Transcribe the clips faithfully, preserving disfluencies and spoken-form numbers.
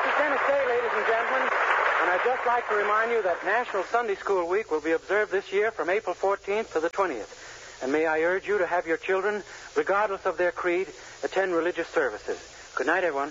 is Dennis Day, ladies and gentlemen, and I'd just like to remind you that National Sunday School Week will be observed this year from April fourteenth to the twentieth. And may I urge you to have your children, regardless of their creed, attend religious services. Good night, everyone.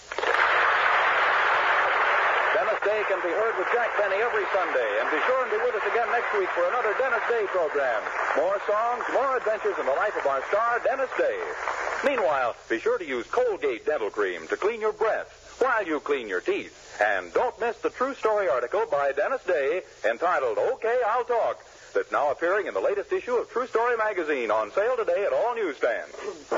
Dennis Day can be heard with Jack Benny every Sunday. And be sure and be with us again next week for another Dennis Day program. More songs, more adventures in the life of our star, Dennis Day. Meanwhile, be sure to use Colgate Dental Cream to clean your breath while you clean your teeth. And don't miss the true story article by Dennis Day entitled, Okay, I'll Talk, that's now appearing in the latest issue of True Story magazine, on sale today at all newsstands.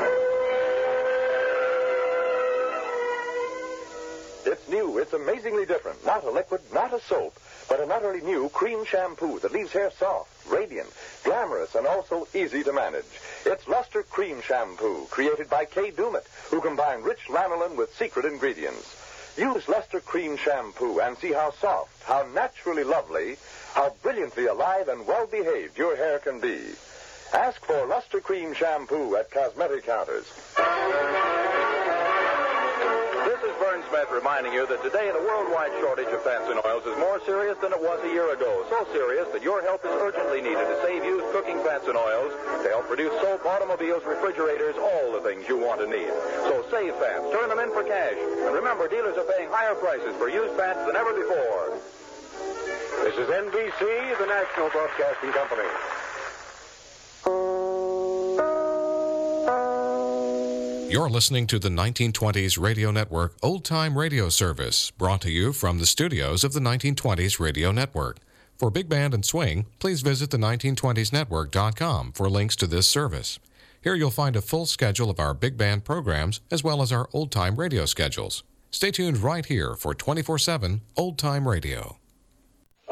It's new. It's amazingly different. Not a liquid, not a soap, but an utterly new cream shampoo that leaves hair soft, radiant, glamorous, and also easy to manage. It's Luster Cream Shampoo, created by Kay Dumet, who combined rich lanolin with secret ingredients. Use Luster Cream Shampoo and see how soft, how naturally lovely, how brilliantly alive and well-behaved your hair can be. Ask for Luster Cream Shampoo at cosmetic counters. This is Vern Smith reminding you that today the worldwide shortage of fats and oils is more serious than it was a year ago. So serious that your help is urgently needed to save used cooking fats and oils, to help produce soap, automobiles, refrigerators, all the things you want and need. So save fats, turn them in for cash, and remember, dealers are paying higher prices for used fats than ever before. This is N B C, the National Broadcasting Company. You're listening to the nineteen twenties Radio Network Old Time Radio Service, brought to you from the studios of the nineteen twenties Radio Network. For Big Band and Swing, please visit the nineteen twenties network dot com for links to this service. Here you'll find a full schedule of our Big Band programs, as well as our Old Time Radio schedules. Stay tuned right here for twenty-four seven Old Time Radio.